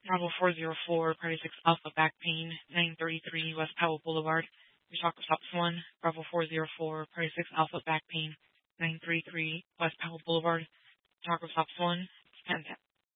Bravo 404, Party 6 Alpha back pain, 933 West Powell Boulevard. Your talk stops 1. Bravo 404, Party 6 Alpha back pain, 933 West Powell Boulevard. Talk stops 1. 10-10.